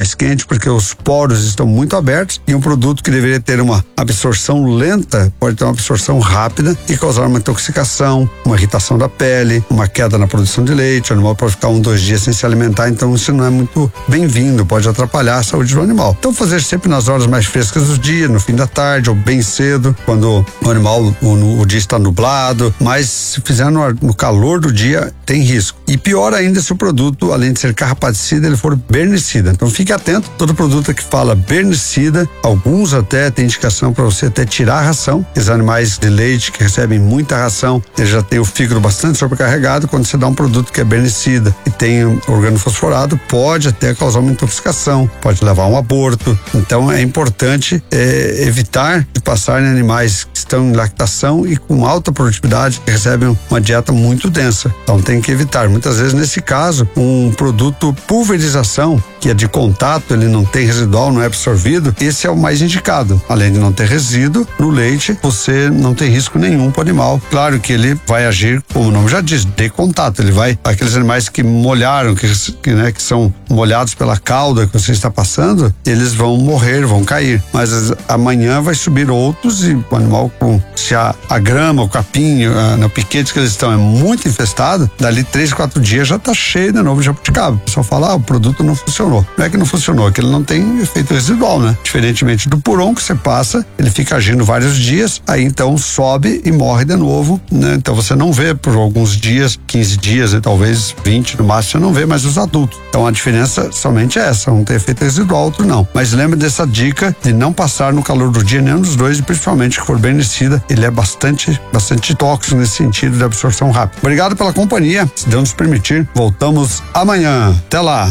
mais quente porque os poros estão muito abertos, e um produto que deveria ter uma absorção lenta pode ter uma absorção rápida e causar uma intoxicação, uma irritação da pele, uma queda na produção de leite. O animal pode ficar 2 dias sem se alimentar, então isso não é muito bem-vindo, pode atrapalhar a saúde do animal. Então fazer sempre nas horas mais frescas do dia, no fim da tarde ou bem cedo, quando o animal, o dia está nublado, mas se fizer no calor do dia, tem risco. E pior ainda se o produto, além de ser carrapaticida, ele for bernicida. Então fique atento, todo produto que fala bernicida, alguns até tem indicação para você até tirar a ração. Os animais de leite que recebem muita ração, ele já tem o fígado bastante sobrecarregado. Quando você dá um produto que é bernicida e tem organofosforado, pode até causar uma intoxicação, pode levar a um aborto. Então é importante evitar de passar em animais que estão em lactação e com alta produtividade, que recebem uma dieta muito densa. Então tem que evitar. Muitas vezes, nesse caso, um produto pulverização, que é de contato, ele não tem residual, não é absorvido, esse é o mais indicado. Além de não ter resíduo no leite, você não tem risco nenhum para o animal. Claro que ele vai agir, como o nome já diz, de contato. Ele vai, aqueles animais que molharam, que são molhados pela cauda que você está passando, eles vão morrer, vão cair. Mas amanhã vai subir outros, e o animal, se a grama, o capim, no piquete que eles estão é muito infestado, dali 3, 4 dias já está cheio de novo de jabuticaba. O pessoal fala, o produto não funcionou. Não é que não funcionou, é que ele não tem efeito residual, né? Diferentemente do puron que você passa, ele fica agindo vários dias, aí então sobe e morre de novo, né? Então você não vê por alguns dias, 15 dias e talvez 20 no máximo, você não vê mais os adultos. Então a diferença somente é essa, um tem efeito residual, outro não. Mas lembre dessa dica de não passar no calor do dia nenhum dos dois, e principalmente que for bernicida, ele é bastante tóxico nesse sentido de absorção rápida. Obrigado pela companhia, se Deus nos permitir, voltamos amanhã. Até lá.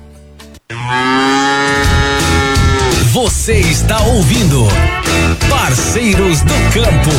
Você está ouvindo Parceiros do Campo.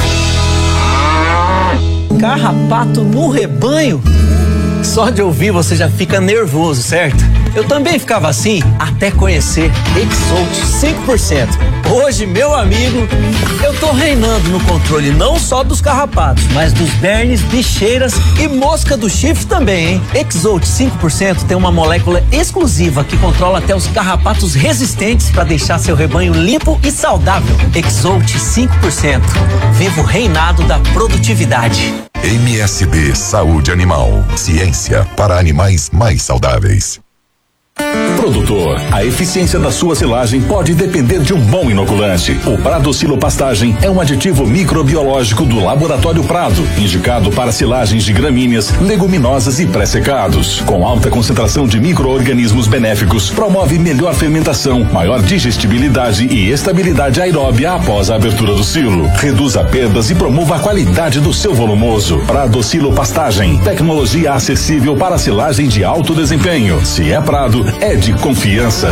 Carrapato no rebanho? Só de ouvir você já fica nervoso, certo? Eu também ficava assim até conhecer Exalt 5%. Hoje, meu amigo, eu tô reinando no controle não só dos carrapatos, mas dos bernes, bicheiras e mosca do chifre também, hein? Exalt 5% tem uma molécula exclusiva que controla até os carrapatos resistentes para deixar seu rebanho limpo e saudável. Exalt 5%. Viva o reinado da produtividade. MSD Saúde Animal. Ciência para animais mais saudáveis. Produtor, a eficiência da sua silagem pode depender de um bom inoculante. O Pradocilo Pastagem é um aditivo microbiológico do Laboratório Prado, indicado para silagens de gramíneas, leguminosas e pré-secados. Com alta concentração de micro-organismos benéficos, promove melhor fermentação, maior digestibilidade e estabilidade aeróbia após a abertura do silo. Reduza perdas e promova a qualidade do seu volumoso. Pradocilo Pastagem, tecnologia acessível para silagem de alto desempenho. Se é Prado, é de confiança.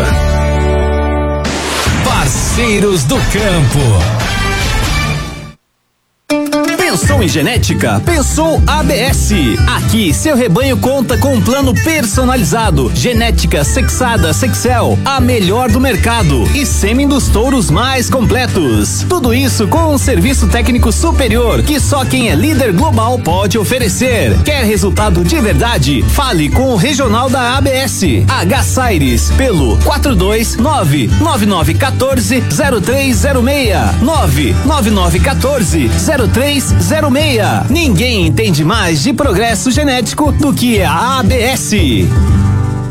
Parceiros do Campo. Pensou em genética? Pensou ABS. Aqui, seu rebanho conta com um plano personalizado. Genética sexada Sexcel, a melhor do mercado. E sêmen dos touros mais completos. Tudo isso com um serviço técnico superior que só quem é líder global pode oferecer. Quer resultado de verdade? Fale com o regional da ABS. H Saires, pelo 429-9914-0306. 99914-0306. Ninguém entende mais de progresso genético do que a ABS.